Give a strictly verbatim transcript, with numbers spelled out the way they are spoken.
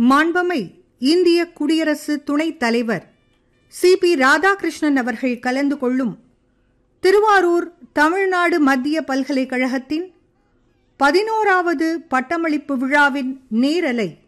மாண்பமை இந்திய குடியரசு துணைத் தலைவர் சி பி ராதாகிருஷ்ணன் அவர்கள் கலந்து கொள்ளும் திருவாரூர் தமிழ்நாடு மத்திய பல்கலைக்கழகத்தின் பதினோராவது பட்டமளிப்பு விழாவின் நேரலை